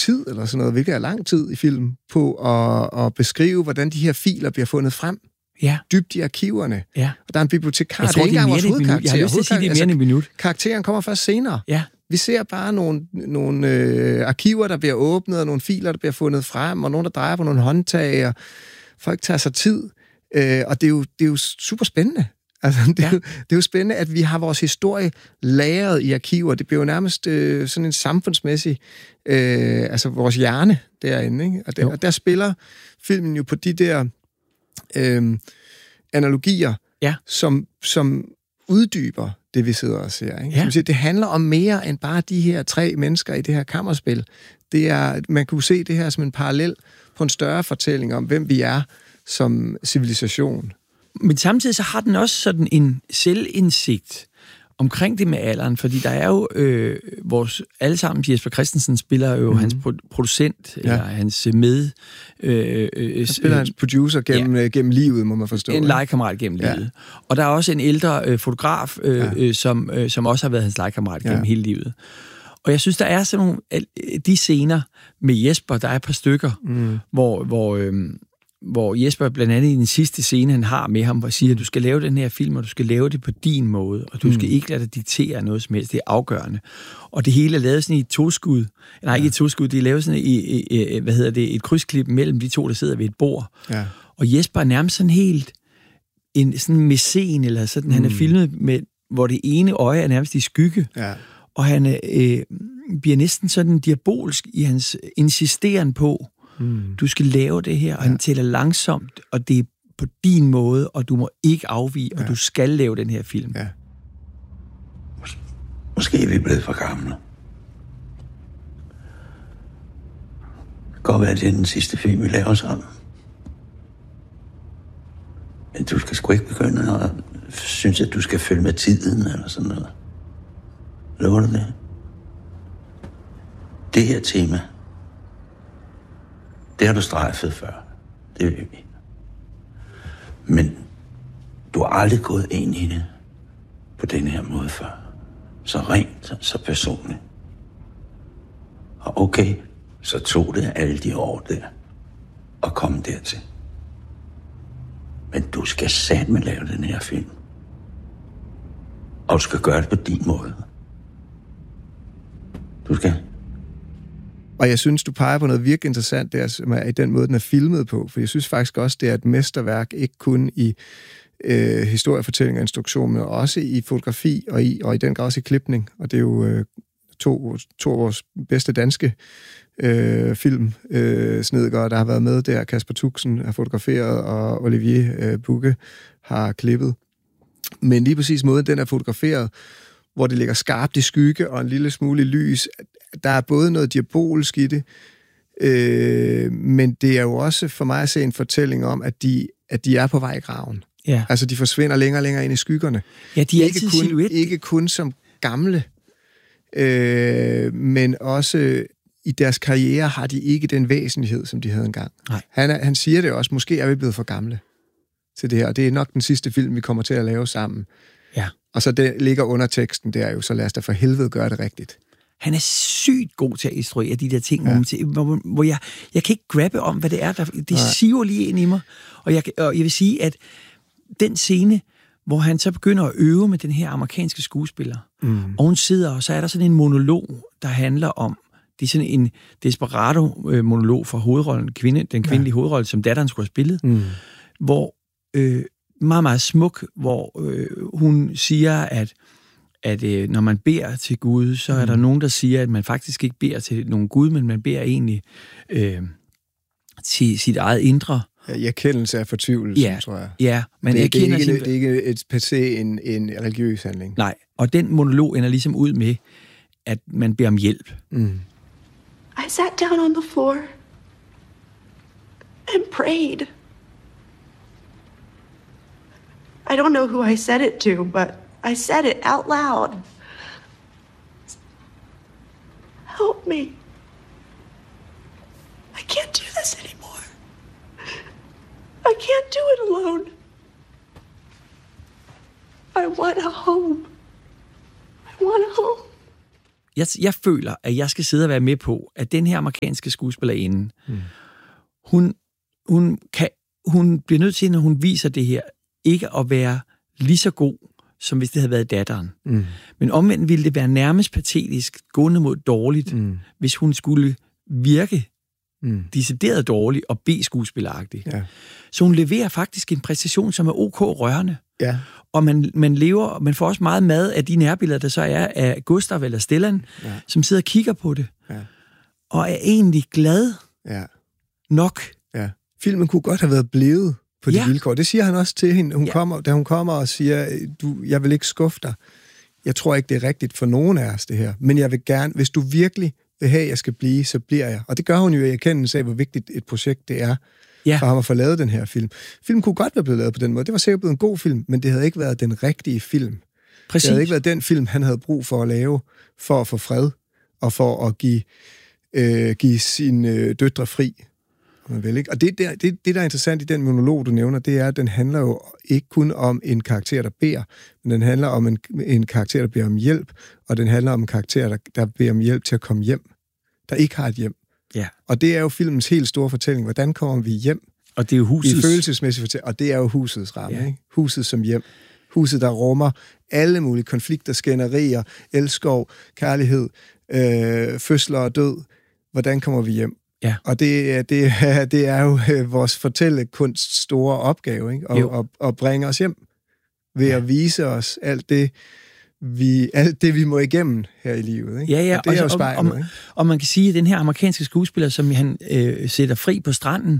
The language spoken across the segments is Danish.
tid, eller sådan noget, hvilket er lang tid i film, på at beskrive, hvordan de her filer bliver fundet frem. Ja. Dybt i arkiverne. Ja. Og der er en bibliotekar. Jeg tror, det er mere end et minut. Jeg har lyst til at sige, det er mere end et minut. Karakteren kommer først senere. Ja. Vi ser bare nogle arkiver, der bliver åbnet, og nogle filer, der bliver fundet frem, og nogen, der drejer på nogle håndtag, og folk tager sig tid. Og det er jo super spændende. Altså, det er jo spændende, at vi har vores historie lagret i arkiver. Det bliver jo nærmest sådan en samfundsmæssig, altså vores hjerne derinde, ikke? Og der spiller filmen jo på de der analogier, som uddyber det, vi sidder og ser. Ikke? Ja. Det handler om mere end bare de her 3 mennesker i det her kammerspil. Det er, man kunne se det her som en parallel på en større fortælling om, hvem vi er som civilisation. Men samtidig så har den også sådan en selvindsigt omkring det med alderen, fordi der er jo vores allesammen, Jesper Christensen spiller jo hans producent, eller hans med... Han spiller hans producer gennem livet, må man forstå. En legekammerat gennem livet. Og der er også en ældre fotograf, som også har været hans legekammerat gennem hele livet. Og jeg synes, der er sådan nogle... De scener med Jesper, der er et par stykker, hvor Jesper blandt andet i den sidste scene, han har med ham, hvor siger, at du skal lave den her film, og du skal lave det på din måde, og du skal ikke lade dig diktere noget som helst. Det er afgørende. Og det hele er lavet sådan i et toskud. Nej, ikke et toskud, det er lavet sådan i et krydsklip mellem de to, der sidder ved et bord. Ja. Og Jesper er nærmest sådan helt sådan en mæcen, eller sådan, han er filmet med, hvor det ene øje er nærmest i skygge. Ja. Og han bliver næsten sådan diabolsk i hans insisteren på, du skal lave det her, og han tæller langsomt, og det er på din måde, og du må ikke afvige, og du skal lave den her film. Ja. Måske er vi blevet for gamle. Det kan godt være, at det er den sidste film, vi laver sammen. Men du skal sgu ikke begynde at synes, at du skal følge med tiden, eller sådan noget. Lover du det? Det her tema, det har du strejfet før. Det ved vi. Men du har aldrig gået ind i det på den her måde før. Så rent, så personligt. Og okay, så tog det alle de år der at komme dertil. Men du skal satme lave den her film. Og du skal gøre det på din måde. Du skal. Og jeg synes, du peger på noget virkelig interessant der, som er i den måde, den er filmet på. For jeg synes faktisk også, det er et mesterværk, ikke kun i historiefortælling og instruktion, men også i fotografi og i den grad også i klipning. Og det er jo to af vores bedste danske filmsnedgere, der har været med der. Kasper Tuxen har fotograferet, og Olivier Bugge har klippet. Men lige præcis måden, den er fotograferet, hvor det ligger skarpt i skygge og en lille smule lys. Der er både noget diabolsk i det, men det er jo også for mig at se en fortælling om, at de er på vej i graven. Ja. Altså, de forsvinder længere og længere ind i skyggerne. Ja, de er altid silhuet. Ikke kun som gamle, men også i deres karriere har de ikke den væsentlighed, som de havde engang. Han siger det også, måske er vi blevet for gamle til det her, og det er nok den sidste film, vi kommer til at lave sammen. Ja. Og så det ligger underteksten der jo, så lad os da for helvede gøre det rigtigt. Han er sygt god til at instruere de der ting, hvor jeg kan ikke grabbe om, hvad det er. Det siver lige ind i mig. Og jeg vil sige, at den scene, hvor han så begynder at øve med den her amerikanske skuespiller, og hun sidder, og så er der sådan en monolog, der handler om, det er sådan en desperado-monolog fra hovedrollen, den kvindelige hovedrolle, som datteren skulle have spillet, hvor meget, meget smuk, hvor hun siger, at når man beder til Gud, så er der nogen, der siger, at man faktisk ikke beder til nogen Gud, men man beder egentlig til sit eget indre. Ja, erkendelse af fortvivlelsen, tror jeg. Ja, men det er ikke et per se en religiøs handling. Nej, og den monolog ender ligesom ud med, at man beder om hjælp. I sat down on the floor and prayed. I don't know who I said it to, but I said it out loud. Help me. I can't do this anymore. I can't do it alone. I want a home. I want a home. jeg føler, at jeg skal sidde og være med på, at den her amerikanske skuespillerinde, hun bliver nødt til, når hun viser det her, ikke at være lige så god, som hvis det havde været datteren. Men omvendt ville det være nærmest patetisk, gående mod dårligt, hvis hun skulle virke decideret dårligt og B-skuespilleragtigt. Ja. Så hun leverer faktisk en præstation, som er OK rørende. Ja. Og man får også meget mad af de nærbilleder, der så er af Gustav eller Stellan, som sidder og kigger på det. Ja. Og er egentlig glad nok. Ja. Filmen kunne godt have været blevet på de vilkår. Det siger han også til hende, da hun kommer og siger, jeg vil ikke skuffe dig. Jeg tror ikke, det er rigtigt for nogen af os, det her. Men jeg vil gerne, hvis du virkelig vil have, jeg skal blive, så bliver jeg. Og det gør hun jo i erkendelse af, hvor vigtigt et projekt det er for ham at få lavet den her film. Filmen kunne godt være blevet lavet på den måde. Det var sikkert blevet en god film, men det havde ikke været den rigtige film. Præcis. Det havde ikke været den film, han havde brug for at lave, for at få fred, og for at give sine døtre fri. Vel, ikke? Og det, der er interessant i den monolog, du nævner, det er, at den handler jo ikke kun om en karakter, der beder, men den handler om en karakter, der beder om hjælp, og den handler om en karakter, der beder om hjælp til at komme hjem, der ikke har et hjem. Ja. Og det er jo filmens helt store fortælling. Hvordan kommer vi hjem? Og det er jo husets... I følelsesmæssig fortælling. Og det er jo husets ramme. Ikke? Huset som hjem. Huset, der rummer alle mulige konflikter, skænderier, elskov, kærlighed, fødsler og død. Hvordan kommer vi hjem? Ja. Og det er jo vores fortællekunsts store opgave, ikke? At bringe os hjem ved at vise os alt det, vi må igennem her i livet. Ikke? Ja, og det er jo spejlet. Ikke? Og man kan sige, at den her amerikanske skuespiller, som han sætter fri på stranden,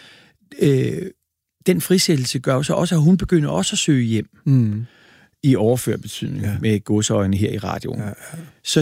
den frisættelse gør så også, at hun begynder også at søge hjem. I overført betydning med gåseøjne her i radioen. Ja. Så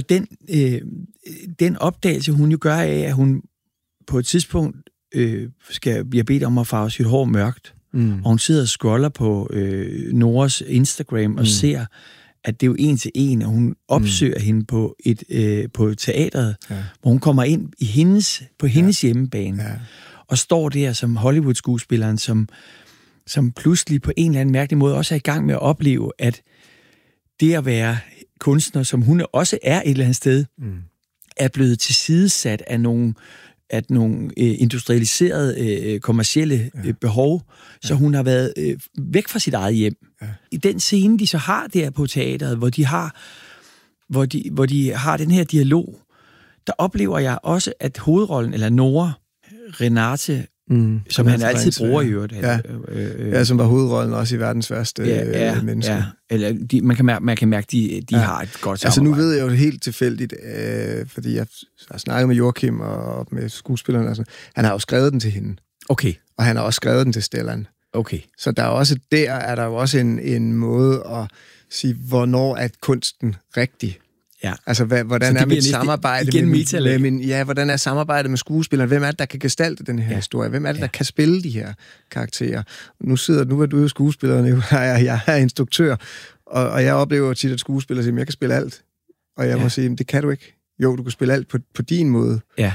den opdagelse, hun jo gør af, at hun på et tidspunkt bliver bedt om at farve sit hår mørkt, og hun sidder og scroller på Noras Instagram og ser, at det er jo en til en, og hun opsøger hende på teatret, hvor hun kommer ind i på hendes hjemmebane, og står der som Hollywood-skuespilleren, som pludselig på en eller anden mærkelig måde også er i gang med at opleve, at det at være kunstner, som hun også er et eller andet sted, er blevet tilsidesat af nogle industrialiserede kommercielle behov, så hun har været væk fra sit eget hjem. Ja. I den scene, de så har der på teateret, hvor de har den her dialog, der oplever jeg også, at hovedrollen, eller Nora, Renate, som han altid bruger i øvrigt. Som var hovedrollen også i Verdens Værste Menneske. Ja. Eller man kan mærke, de har et godt samarbejde. Altså nu ved jeg jo helt tilfældigt, fordi jeg har snakket med Joachim og med skuespillerne og sådan. Han har jo skrevet den til hende. Okay. Og han har også skrevet den til Stellan. Okay. Så der er jo også en måde at sige, hvornår er kunsten rigtig. Ja. Altså, hvordan er mit samarbejde hvordan er samarbejdet med skuespilleren? Hvem er det, der kan gestalte den her historie? Hvem er det, der kan spille de her karakterer? Nu er du jo skuespiller, nu jeg er instruktør, og jeg oplever tit, at skuespillere siger, jeg kan spille alt. Og jeg må sige, det kan du ikke. Jo, du kan spille alt på din måde. Ja.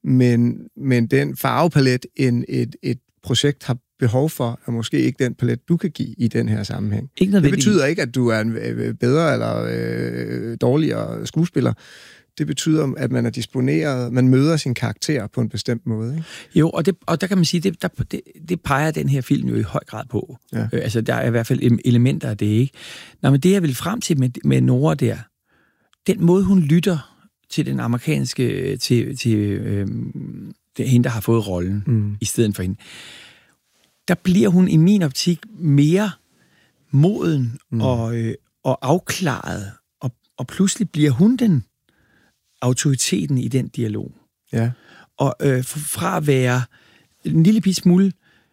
Men den farvepalet, et projekt har behov for, er måske ikke den palet, du kan give i den her sammenhæng. Det betyder ikke, at du er en bedre eller dårligere skuespiller. Det betyder, at man er disponeret, man møder sin karakter på en bestemt måde. Ikke? Jo, og der kan man sige, det peger den her film jo i høj grad på. Ja. Altså, der er i hvert fald elementer af det, ikke? Nå, men det, jeg vil frem til med Nora der, den måde, hun lytter til den amerikanske, til hende, der har fået rollen, i stedet for hende, der bliver hun i min optik mere moden og afklaret, og pludselig bliver hun den autoriteten i den dialog. Ja. Og fra at være en lille bitte smule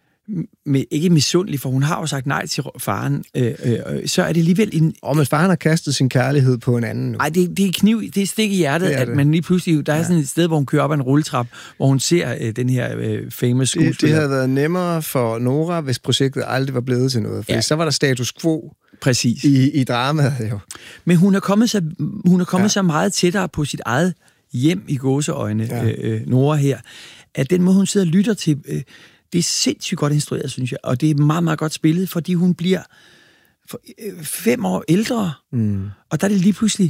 ikke misundelig, for hun har jo sagt nej til faren, så er det alligevel en... men faren har kastet sin kærlighed på en anden nu. Nej, det er kniv, det er stik i hjertet, at man lige pludselig... Der er sådan et sted, hvor hun kører op ad en rulletrap, hvor hun ser den her famous skuespiller. Det havde været nemmere for Nora, hvis projektet aldrig var blevet til noget, for så var der status quo. Præcis. I dramaet, jo. Men hun er kommet så meget tættere på sit eget hjem i gåseøjne, Nora her, at den måde, hun sidder og lytter til... Det er sindssygt godt instrueret, synes jeg, og det er meget, meget godt spillet, fordi hun bliver 5 år ældre, og der er det lige pludselig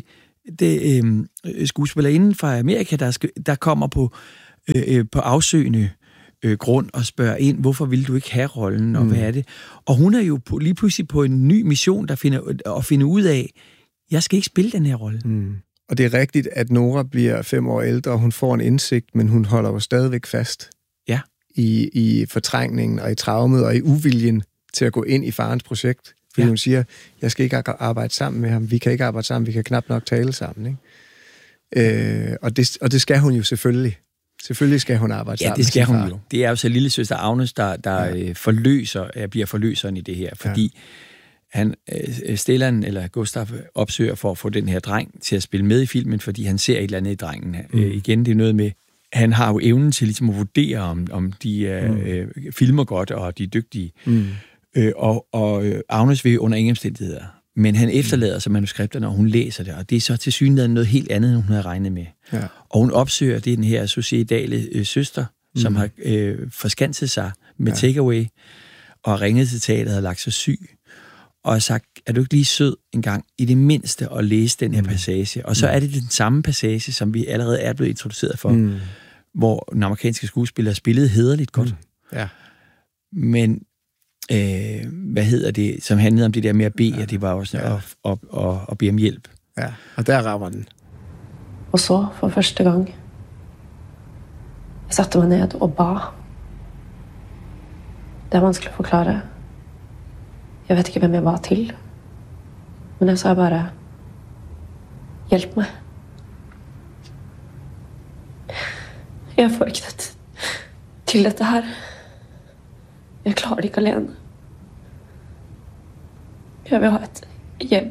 skuespillerinden fra Amerika, der kommer på afsøgende grund og spørger ind, hvorfor vil du ikke have rollen, og hvad er det? Og hun er jo lige pludselig på en ny mission, der finder ud af, jeg skal ikke spille den her rolle. Og det er rigtigt, at Nora bliver 5 år ældre, og hun får en indsigt, men hun holder jo stadigvæk fast i fortrængningen, og i traumet, og i uviljen til at gå ind i farens projekt. Fordi hun siger, jeg skal ikke arbejde sammen med ham, vi kan ikke arbejde sammen, vi kan knap nok tale sammen. Ikke? Og det skal hun jo selvfølgelig. Selvfølgelig skal hun arbejde sammen med sin far. Ja, det skal hun jo. jo. Det er jo så lille søster Agnes, der bliver forløseren i det her, fordi Stellan, eller Gustav, opsøger for at få den her dreng til at spille med i filmen, fordi han ser et eller andet i drengen. Igen, det er noget med, han har jo evnen til ligesom at vurdere, om de filmer godt, og de er dygtige. Og Agnes vil under ingen omstændigheder. Men han efterlader sig manuskripterne, og hun læser det, og det er så tilsyneladende noget helt andet, end hun havde regnet med. Ja. Og hun opsøger, det er den her sociedale søster, som har forskanset sig med takeaway, og ringet til teateret og lagt sig syg, og har sagt, er du ikke lige sød en gang, i det mindste, at læse den her passage? Og så er det den samme passage, som vi allerede er blevet introduceret for, hvor den amerikanske skuespiller spillede hæderligt godt. Ja. Men hvad hedder det, som handlede om det der med at bede, og det var også at bede om hjælp. Ja, og der rammer den. Og så, for første gang, jeg satte mig ned og ba. Det er vanskelig at forklare. Jeg vet ikke, hvem jeg ba til. Men jeg sa bare, hjælp mig. Jeg får ikke det til dette her. Jeg klarer det ikke alene. Jeg vil ha et hjem.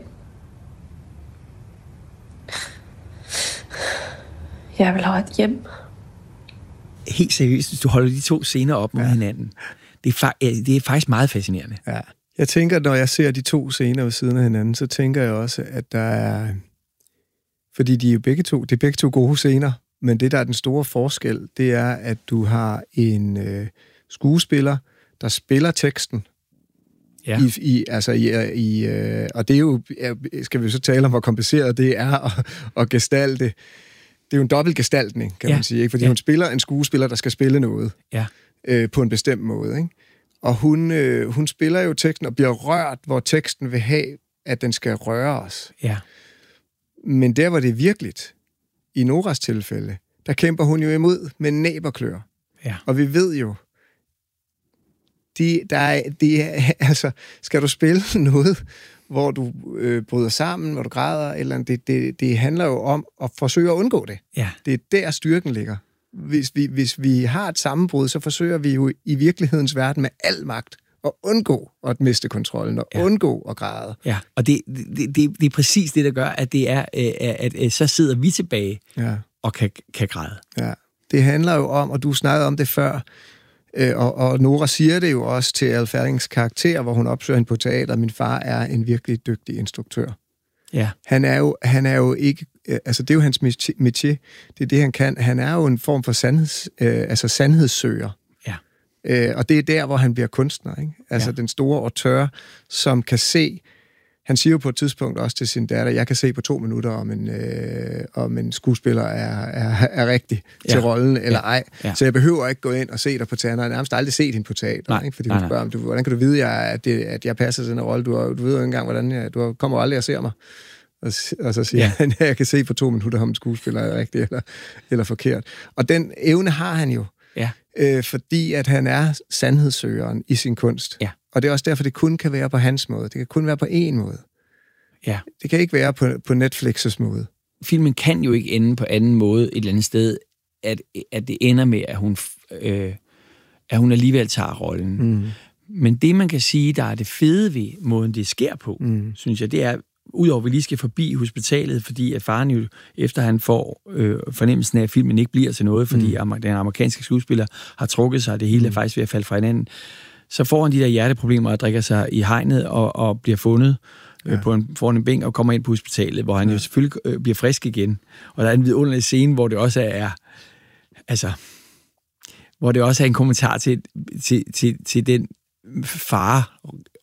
Jeg vil ha et hjem. Helt seriøst, hvis du holder de to scener op med hinanden. Det er faktisk meget fascinerende. Ja. Jeg tænker, når jeg ser de to scener ved siden af hinanden, så tænker jeg også, at der er... Fordi det er begge to gode scener, men det, der er den store forskel, det er, at du har en skuespiller, der spiller teksten. Ja. Og det er jo, skal vi så tale om, hvor kompliceret det er at gestalte. Det er jo en dobbelt gestaltning, kan man sige, ikke? Fordi hun spiller en skuespiller, der skal spille noget på en bestemt måde, ikke? Og hun spiller jo teksten og bliver rørt, hvor teksten vil have, at den skal røre os. Ja. Men der, hvor det er virkeligt, i Noras tilfælde, der kæmper hun jo imod med næb og klør. Ja. Og vi ved jo, altså, skal du spille noget, hvor du bryder sammen, hvor du græder, eller det handler jo om at forsøge at undgå det. Ja. Det er der styrken ligger. Hvis vi har et sammenbrud, så forsøger vi jo i virkelighedens verden med al magt at undgå at miste kontrollen, og undgå at græde. Ja, og det er præcis det, der gør, at det er, at så sidder vi tilbage og kan græde. Ja, det handler jo om, og du snakkede om det før, og Nora siger det jo også til Al Ferdings karakter, hvor hun opsøger hende på teater. Min far er en virkelig dygtig instruktør. Ja. Han er jo ikke, altså det er jo hans métier, det er det, han kan. Han er jo en form for sandhedssøger. Ja. Og det er der, hvor han bliver kunstner, ikke? Altså den store auteur, som kan se, han siger jo på et tidspunkt også til sin datter, jeg kan se på 2 minutter, om en skuespiller er rigtig til rollen, eller ej. Ja. Så jeg behøver ikke gå ind og se dig på teater. Jeg har nærmest aldrig set hende på teater, ikke? Fordi hun spørger, hvordan kan du vide, at jeg passer til den rolle? Du ved jo ikke engang, hvordan du kommer aldrig og ser mig. Og så siger han, jeg kan se på 2 minutter, om en skuespiller er rigtig eller forkert. Og den evne har han jo. Ja. Fordi at han er sandhedssøgeren i sin kunst. Ja. Og det er også derfor, det kun kan være på hans måde. Det kan kun være på én måde. Ja. Det kan ikke være på Netflix's måde. Filmen kan jo ikke ende på anden måde et eller andet sted, at det ender med, at hun alligevel tager rollen. Men det, man kan sige, der er det fede ved måden, det sker på, synes jeg, det er, udover at vi lige skal forbi hospitalet, fordi at faren jo, efter han får fornemmelsen af, at filmen ikke bliver til noget, fordi den amerikanske skuespiller har trukket sig, og det hele er faktisk ved at falde fra hinanden, så får han de der hjerteproblemer og drikker sig i hegnet og bliver fundet foran en bænk og kommer ind på hospitalet, hvor han jo selvfølgelig bliver frisk igen. Og der er en vidunderlig scene, hvor det også er, altså, hvor det også er en kommentar til den fare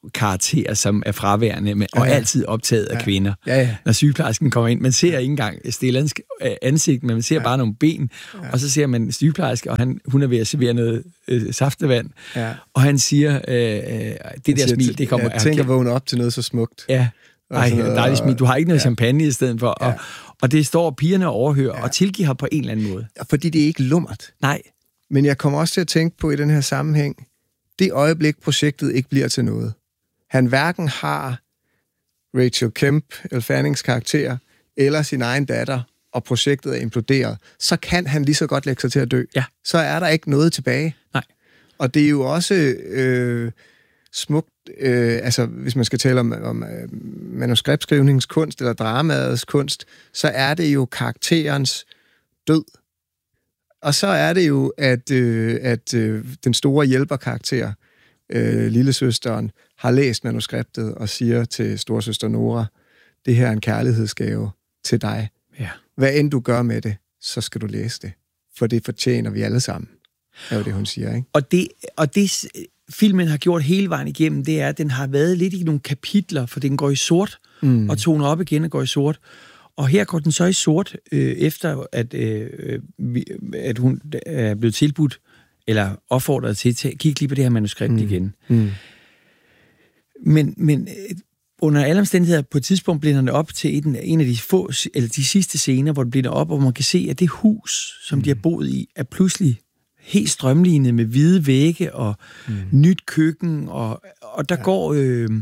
karakter, som er fraværende, og altid optaget af kvinder. Ja. Når sygeplejersken kommer ind, man ser ikke engang Stellans ansigt, men man ser bare nogle ben, og så ser man sygeplejerske, og hun er ved at servere noget saftevand, og han siger, det der smil, det kommer... Jeg tænker vågne op til noget så smukt. Ja. Ej, dejligt smil. Du har ikke noget champagne i stedet for. Og det står pigerne og overhører, og tilgiver ham på en eller anden måde. Fordi det er ikke lummert. Nej. Men jeg kommer også til at tænke på i den her sammenhæng, det øjeblik, projektet ikke bliver til noget. Han hverken har Rachel Kemp, Elle Fannings karakter, eller sin egen datter, og projektet er imploderet, så kan han lige så godt lægge sig til at dø. Ja. Så er der ikke noget tilbage. Nej. Og det er jo også smukt, altså hvis man skal tale om manuskriptskrivningskunst eller dramaets kunst, så er det jo karakterens død. Og så er det jo, at den store hjælperkarakter, lillesøsteren, har læst manuskriptet og siger til storesøster Nora, det her er en kærlighedsgave til dig. Ja. Hvad end du gør med det, så skal du læse det. For det fortjener vi alle sammen. Det er jo det, hun siger, ikke? Og det filmen har gjort hele vejen igennem, det er, at den har været lidt i nogle kapitler, for den går i sort, og toner op igen og går i sort. Og her går den så i sort, efter at hun er blevet tilbudt, eller opfordret til at kigge lige på det her manuskript igen. Men under alle omstændigheder, på et tidspunkt bliver den op til en af de få, eller de sidste scener, hvor den bliver op, og man kan se, at det hus, som de har boet i, er pludselig helt strømlignet med hvide vægge og nyt køkken, og der går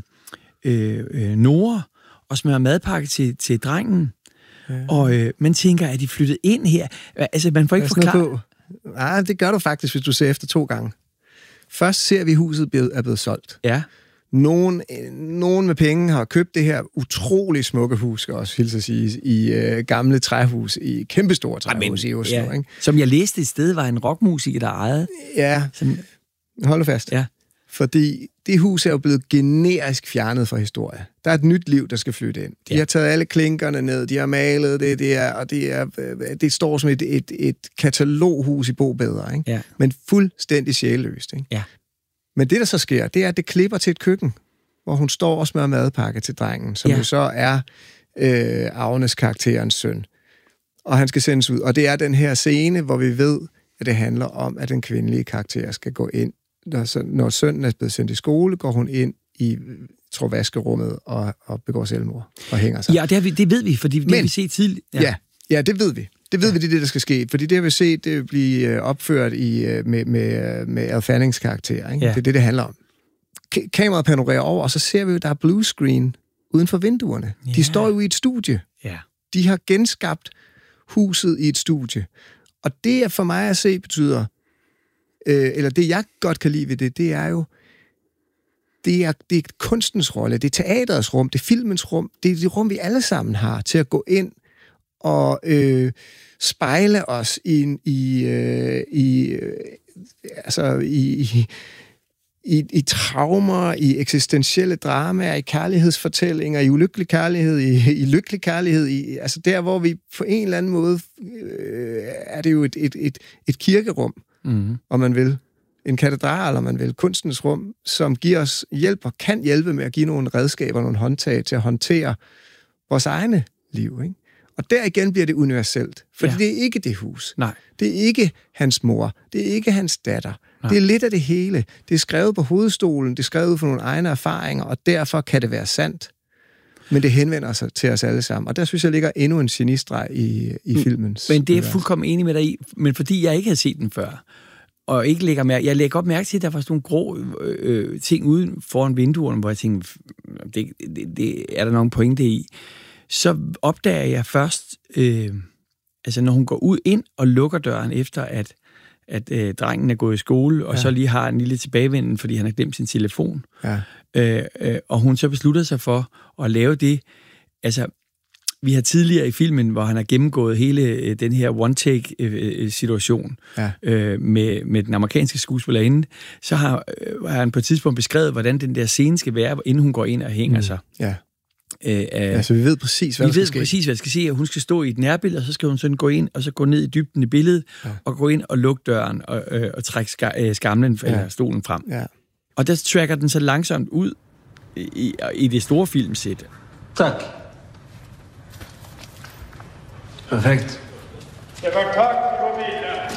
Nora og smører madpakke til drengen, og man tænker, at de flyttet ind her. Altså, man får ikke forklaret. Nej, det gør du faktisk, hvis du ser efter 2 gange. Først ser vi, at huset er blevet solgt. Ja. Nogen med penge har købt det her utrolig smukke hus, skal også hilse at sige, i gamle træhus, i kæmpestore træhus i Oslo. Ja. Ikke? Som jeg læste et sted, var en rockmusiker, der ejede. Ja, hold fast. Ja. Fordi det hus er jo blevet generisk fjernet fra historie. Der er et nyt liv, der skal flytte ind. De har taget alle klinkerne ned, de har malet det, det står som et kataloghus i Bo Bedre, ikke? Ja. Men fuldstændig sjælløst. Ikke? Ja. Men det, der så sker, det er, at det klipper til et køkken, hvor hun står og smører madpakke til drengen, som jo så er Agnes karakterens søn. Og han skal sendes ud. Og det er den her scene, hvor vi ved, at det handler om, at den kvindelige karakter skal gå ind. Når sønnen er blevet sendt i skole, går hun ind i vaskerummet og begår selvmord og hænger sig. Ja, det ved vi, fordi det har vi set tidligt. Ja, det ved vi. Det ved vi, det er det, der skal ske. Fordi det har vi set det blive opført med Elle Fannings karakter. Ikke? Ja. Det er det handler om. Kameraet panorerer over, og så ser vi jo, der er blue screen uden for vinduerne. Ja. De står jo i et studie. Ja. De har genskabt huset i et studie. Og det er for mig at se betyder, eller det jeg godt kan lide ved det er jo, det er kunstens rolle, det er teaterets rum, det er filmens rum, det er det rum, vi alle sammen har til at gå ind og spejle os i traumer, i eksistentielle dramaer, i kærlighedsfortællinger, i ulykkelig kærlighed, i lykkelig kærlighed, altså der, hvor vi på en eller anden måde er det jo et kirkerum, om man vil. En katedral, om man vil. Kunstens rum, som giver os hjælp og kan hjælpe med at give nogle redskaber, nogle håndtag til at håndtere vores egne liv, ikke? Og der igen bliver det universelt. Fordi det er ikke det hus. Nej. Det er ikke hans mor. Det er ikke hans datter. Nej. Det er lidt af det hele. Det er skrevet på hovedstolen. Det er skrevet ud fra nogle egne erfaringer, og derfor kan det være sandt. Men det henvender sig til os alle sammen. Og der synes jeg ligger endnu en genistreg i filmens. Men det er jeg fuldkommen enig med dig i. Men fordi jeg ikke havde set den før, og ikke lægger mærke. Jeg lægger op mærke til, at der var sådan nogle grå ting uden foran vinduerne, hvor jeg tænkte, det er der nogen pointe i. Så opdager jeg først, altså når hun går ud ind og lukker døren efter, at drengen er gået i skole, og så lige har en lille tilbagevenden, fordi han har glemt sin telefon. Ja. Og hun så beslutter sig for at lave det. Altså, vi har tidligere i filmen, hvor han har gennemgået hele den her one-take-situation med den amerikanske skuespillerinde, så har han på et tidspunkt beskrevet, hvordan den der scene skal være, inden hun går ind og hænger sig. Ja. Så vi ved præcis, hvad der skal ske. Vi ved præcis, hvad der skal ske, og hun skal stå i et nærbillede, og så skal hun sådan gå ind, og så gå ned i dybden i billedet, og gå ind og lukke døren, og trække skamlen eller stolen frem. Ja. Og der tracker den så langsomt ud i det store filmsæt. Tak. Perfekt. Ja, tak. Gå videre.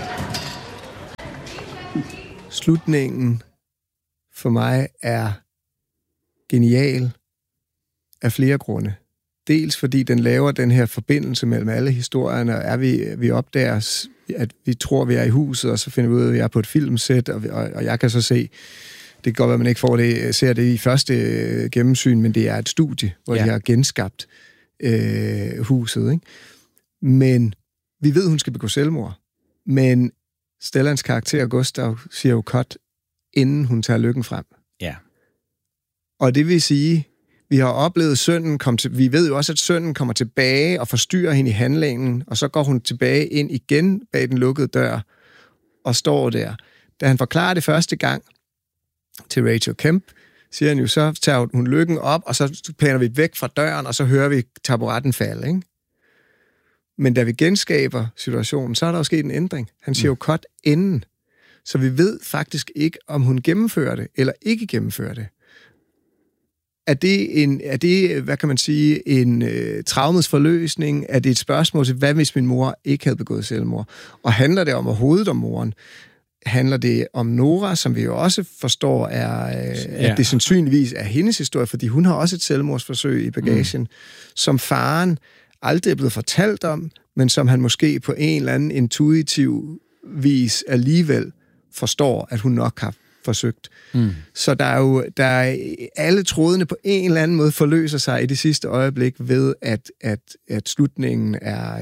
Slutningen for mig er genial af flere grunde. Dels fordi den laver den her forbindelse mellem alle historierne, og vi opdager, at vi tror, vi er i huset, og så finder vi ud af, at vi er på et filmsæt, og jeg kan så se, det kan godt være, at man ikke ser det i første gennemsyn, men det er et studie, hvor de har genskabt huset. Ikke? Men vi ved, hun skal begå selvmord. Men Stellans karakter, Gustav, siger jo cut, inden hun tager lykken frem. Ja. Og det vil sige, vi har oplevet sønnen vi ved jo også, at sønnen kommer tilbage og forstyrrer hende i handlingen, og så går hun tilbage ind igen bag den lukkede dør og står der. Da han forklarer det første gang til Rachel Kemp, siger han jo, så tager hun lykken op, og så pæner vi væk fra døren, og så hører vi taburetten falde, ikke? Men da vi genskaber situationen, så er der jo sket en ændring. Han siger jo cut inden. Så vi ved faktisk ikke, om hun gennemfører det, eller ikke gennemfører det. Er det hvad kan man sige, en traumets forløsning? Er det et spørgsmål til, hvad hvis min mor ikke havde begået selvmord? Og handler det om overhovedet om moren? Handler det om Nora, som vi jo også forstår, at det sandsynligvis er hendes historie, fordi hun har også et selvmordsforsøg i bagagen, som faren aldrig er blevet fortalt om, men som han måske på en eller anden intuitiv vis alligevel forstår, at hun nok har forsøgt. Så der er alle trådene på en eller anden måde forløser sig i det sidste øjeblik ved, at slutningen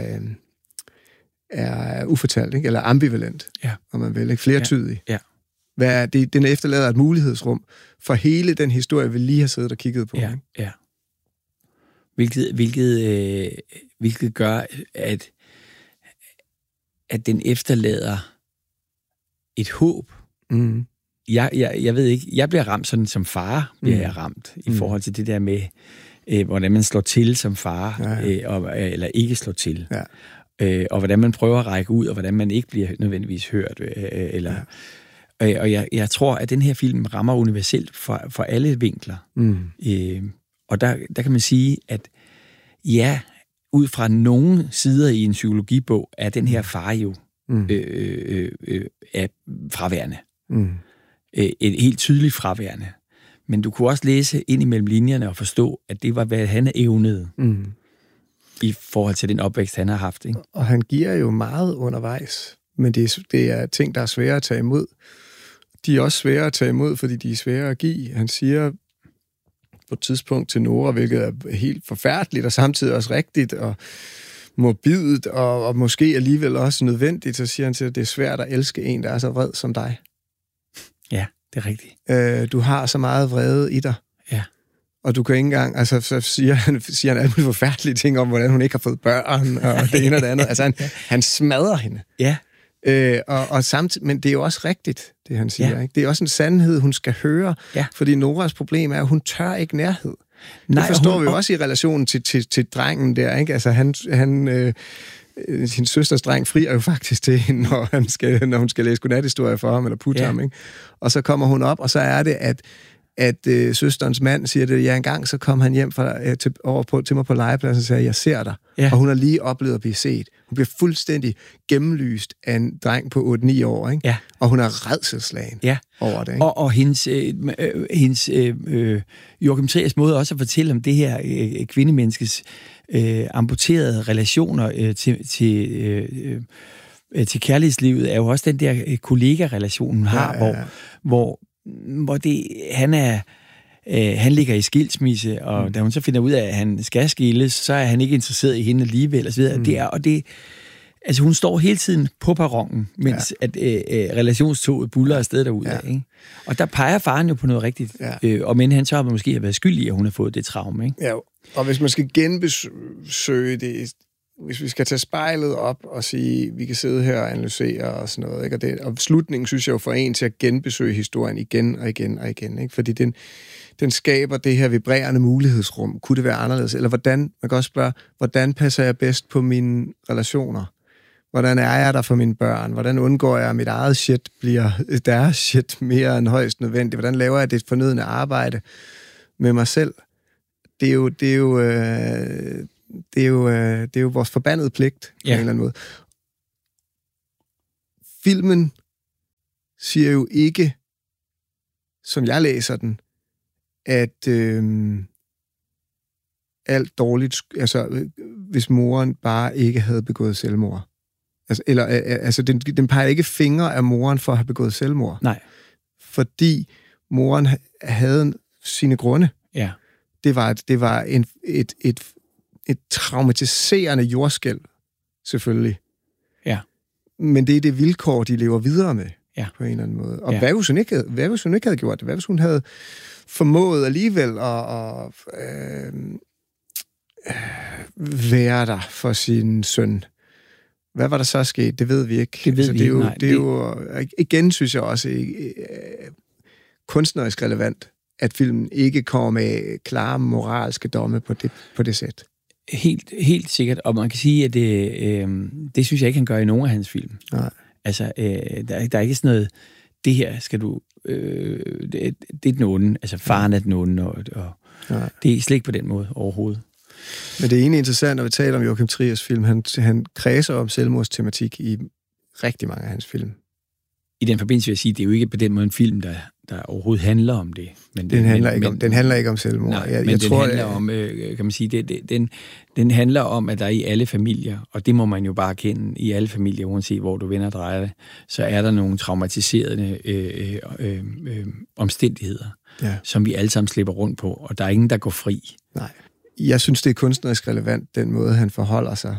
er ufortalt, ikke? Eller ambivalent, om man vil, ikke? Flertydig. Ja. Den efterlader et mulighedsrum for hele den historie, vi lige har siddet og kigget på. Ja, ikke? ja. Hvilket gør, at den efterlader et håb. Mm. Jeg ved ikke, jeg bliver ramt sådan som far, bliver jeg ramt, i forhold til det der med, hvordan man slår til som far, eller ikke slår til. Ja. Og hvordan man prøver at række ud, og hvordan man ikke bliver nødvendigvis hørt. Og jeg tror, at den her film rammer universelt for alle vinkler. Og der kan man sige, at ud fra nogle sider i en psykologibog, er den her far jo er fraværende. Et helt tydeligt fraværende. Men du kunne også læse ind imellem linjerne og forstå, at det var, hvad han evnede i forhold til den opvækst, han har haft. Ikke? Og han giver jo meget undervejs, men det er ting, der er svære at tage imod. De er også svære at tage imod, fordi de er svære at give. Han siger på et tidspunkt til Nora, hvilket er helt forfærdeligt, og samtidig også rigtigt, og morbidt, og måske alligevel også nødvendigt, så siger han til, at det er svært at elske en, der er så vred som dig. Ja, det er rigtigt. Du har så meget vrede i dig. Ja. Og du kan ikke engang, altså så siger han alle mulige forfærdelige ting om, hvordan hun ikke har fået børn, og det ene og det andet. Altså han smadrer hende. Ja. Og samtidig, men det er jo også rigtigt, det han siger. Ikke? Det er også en sandhed, hun skal høre, fordi Noras problem er, at hun tør ikke nærhed. Nej, det forstår vi jo også i relationen til drengen der, ikke? Altså sin søsters dreng frier jo faktisk til hende, når hun skal læse godnathistorie for ham, eller putte ham, ikke? Og så kommer hun op, og så er det, at søsterens mand siger det, engang så kom han hjem til mig på legepladsen og sagde, jeg ser dig. Ja. Og hun har lige oplevet at blive set. Hun bliver fuldstændig gennemlyst af en dreng på 8-9 år, ikke? Ja. Og hun er rædselsslagen over det. Ikke? Og hendes Joachim Triers måde også at fortælle om det her kvindemenneskes amputerede relationer til kærlighedslivet, er jo også den der kollega-relation, hun har, hvor det, han ligger i skilsmisse, og da hun så finder ud af, at han skal skilles, så er han ikke interesseret i hende alligevel, og så videre. Altså hun står hele tiden på perronen, mens at relationstoget buller afsted derudad, ikke? Og der peger faren jo på noget rigtigt, og men han så måske har været skyldig, at hun har fået det traume, ikke? Ja, og hvis man skal genbesøge det, hvis vi skal tage spejlet op og sige, vi kan sidde her og analysere og sådan noget, ikke? Og slutningen synes jeg jo får en til at genbesøge historien igen og igen og igen, ikke? Fordi den skaber det her vibrerende mulighedsrum. Kunne det være anderledes? Eller man kan også spørge, hvordan passer jeg bedst på mine relationer? Hvordan er jeg der for mine børn? Hvordan undgår jeg, at mit eget shit bliver deres shit mere end højst nødvendigt? Hvordan laver jeg det fornødne arbejde med mig selv. Det er jo vores forbandede pligt på en eller anden måde. Filmen siger jo ikke, som jeg læser den, at alt dårligt, altså hvis moren bare ikke havde begået selvmord. Altså, den peger ikke fingre af moren for at have begået selvmord. Nej. Fordi moren havde sine grunde. Ja. Det var et traumatiserende jordskælv, selvfølgelig. Ja. Men det er det vilkår, de lever videre med, på en eller anden måde. Og hvad hvis hun ikke havde gjort det? Hvad hvis hun havde formået alligevel at være der for sin søn? Hvad var der så sket? Det ved vi ikke. Det ved vi ikke, det er jo igen, synes jeg også, kunstnerisk relevant, at filmen ikke kommer med klare moralske domme på det sæt. Helt sikkert, og man kan sige, at det synes jeg ikke, han gør i nogen af hans film. Nej. Altså, der er ikke sådan noget, det her skal du... det er den onde, altså faren er den onde, og det er slet ikke på den måde overhovedet. Men det er egentlig interessant, når vi taler om Joachim Triers film. Han kredser om selvmordstematik i rigtig mange af hans film. I den forbindelse vil jeg sige, det er jo ikke på den måde en film, der overhovedet handler om det. Men den handler ikke om selvmord. Nej, men den handler om, kan man sige, den handler om, at der i alle familier, og det må man jo bare kende, i alle familier, uanset hvor du vender og drejer det, så er der nogle traumatiserende omstændigheder, som vi alle sammen slipper rundt på, og der er ingen, der går fri. Nej. Jeg synes, det er kunstnerisk relevant, den måde, han forholder sig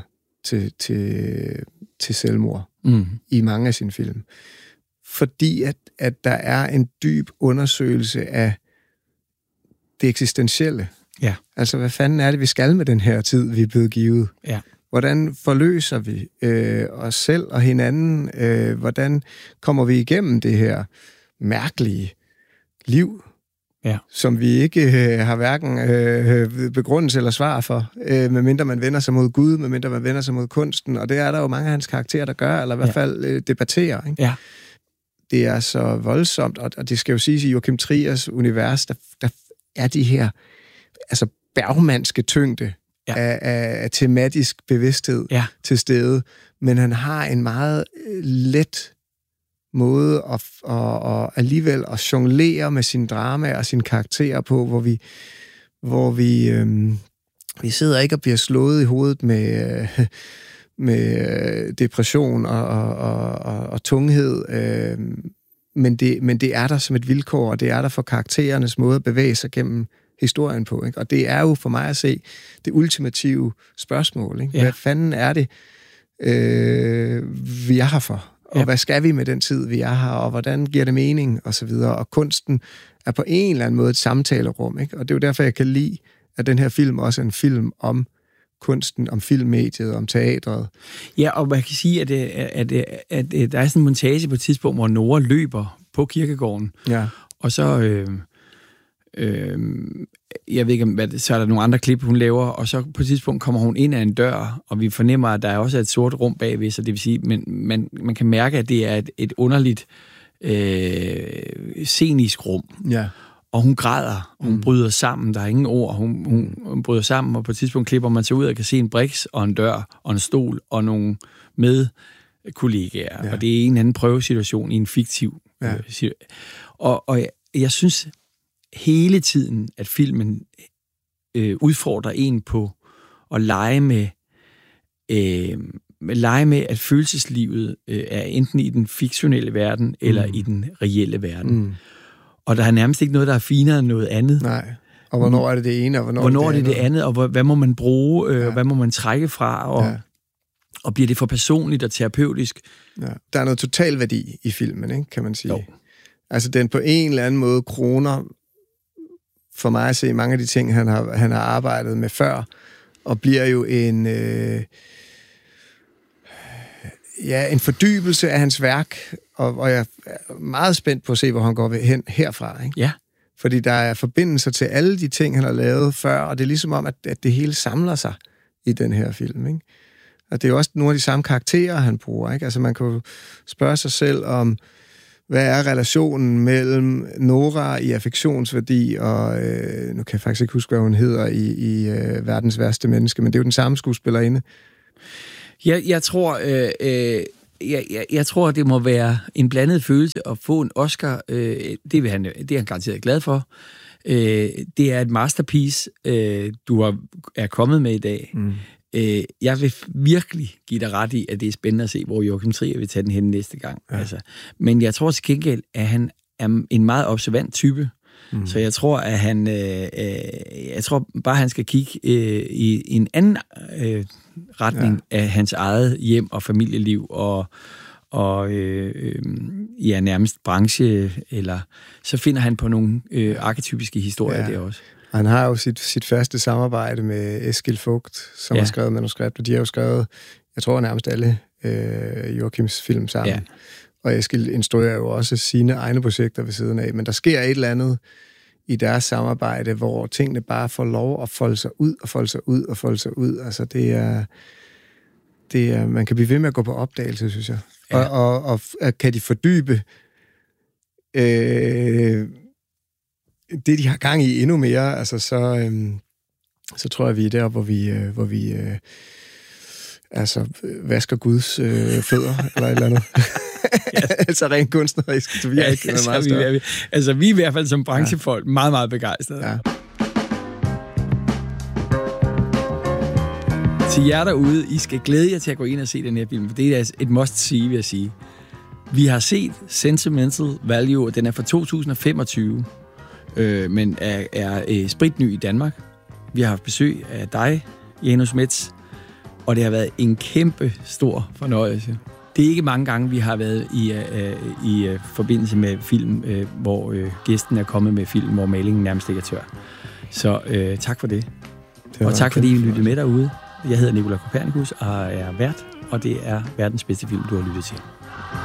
til selvmord i mange af sine film. Fordi at der er en dyb undersøgelse af det eksistentielle. Ja. Altså, hvad fanden er det, vi skal med den her tid, vi er blevet givet? Ja. Hvordan forløser vi os selv og hinanden? Hvordan kommer vi igennem det her mærkelige liv, som vi ikke har hverken begrundelse eller svar for, medmindre man vender sig mod Gud, medmindre man vender sig mod kunsten, og det er der jo mange af hans karakterer, der gør, eller i hvert fald debatterer. Ikke? Ja. Det er så voldsomt, og det skal jo siges, i Joachim Triers univers, der er de her altså bergmandske tyngde af tematisk bevidsthed til stede, men han har en meget let måde at alligevel at jonglere med sine dramaer og sine karakterer på, hvor vi sidder ikke og bliver slået i hovedet med depression og tunghed, men det er der som et vilkår, og det er der for karakterernes måde at bevæge sig gennem historien på. Ikke? Og det er jo for mig at se det ultimative spørgsmål. Ikke? Hvad fanden er det, vi er her for? Og hvad skal vi med den tid, vi er her? Og hvordan giver det mening? Og så videre. Og kunsten er på en eller anden måde et samtalerum. Ikke? Og det er jo derfor, jeg kan lide, at den her film også er en film om kunsten, om filmmediet, om teatret. Ja, og man kan sige, at der er sådan en montage på et tidspunkt, hvor Nora løber på kirkegården. Ja. Og så... jeg ved ikke, så er der nogle andre klip, hun laver, og så på et tidspunkt kommer hun ind ad en dør, og vi fornemmer, at der også er et sort rum bagved, så det vil sige, men man kan mærke, at det er et underligt scenisk rum. Ja. Og hun græder, hun bryder sammen, der er ingen ord, hun bryder sammen, og på et tidspunkt klipper man sig ud og kan se en briks og en dør og en stol og nogle medkollegaer, og det er en anden prøvesituation i en fiktiv og jeg synes hele tiden, at filmen udfordrer en på at lege med, at følelseslivet er enten i den fiktionelle verden, eller i den reelle verden. Og der er nærmest ikke noget, der er finere end noget andet. Nej. Og hvornår er det ene, og hvornår er det andet, og hvad må man bruge, hvad må man trække fra, og bliver det for personligt og terapeutisk? Ja. Der er noget totalværdi i filmen, ikke, kan man sige. Jo. Altså, den på en eller anden måde kroner for mig at se mange af de ting, han har arbejdet med før, og bliver jo en fordybelse af hans værk, og jeg er meget spændt på at se, hvor han går hen herfra. Ikke? Ja. Fordi der er forbindelser til alle de ting, han har lavet før, og det er ligesom om, at det hele samler sig i den her film. Ikke? Og det er jo også nogle af de samme karakterer, han bruger. Ikke? Altså, man kan jo spørge sig selv om, hvad er relationen mellem Nora i affektionsværdi og, nu kan jeg faktisk ikke huske, hvad hun hedder i Verdens værste menneske, men det er jo den samme skuespillerinde. Jeg tror, det må være en blandet følelse at få en Oscar. Det er han garanteret glad for. Det er et masterpiece, du er kommet med i dag. Jeg vil virkelig give dig ret i, at det er spændende at se, hvor Joachim Trier vil tage den hen næste gang. Ja. Altså. Men jeg tror til gengæld, at han er en meget observant type. Så jeg tror, at han skal kigge i en anden retning af hans eget hjem og familieliv og nærmest branche, eller så finder han på nogle arketypiske historier der også. Han har jo sit første samarbejde med Eskil Vogt, som har skrevet manuskript, og de har jo skrevet, jeg tror nærmest alle Joachims film sammen. Ja. Og Eskil instruerer jo også sine egne projekter ved siden af, men der sker et eller andet i deres samarbejde, hvor tingene bare får lov at folde sig ud, og folde sig ud, og folde sig ud. Altså det er man kan blive ved med at gå på opdagelse, synes jeg. Ja. Og kan de fordybe det, de har gang i endnu mere, altså så tror jeg, vi er der, hvor vi vasker Guds fødder, eller et eller andet. Altså rent kunstnerisk. Så vi er ikke meget større. Vi er i hvert fald som branchefolk meget, meget begejstrede. Ja. Til jer derude, I skal glæde jer til at gå ind og se den her film, for det er et must-see, vil jeg sige. Vi har set Sentimental Value, og den er fra 2025, men er spritny i Danmark. Vi har haft besøg af dig, Janus Metz, og det har været en kæmpe stor fornøjelse. Det er ikke mange gange, vi har været i forbindelse med film, hvor gæsten er kommet med film, hvor malingen nærmest ikke er tør. Så tak for det. Og tak fordi I lyttede med derude. Jeg hedder Nicolai Kopernikus og er vært, og det er verdens bedste film, du har lyttet til.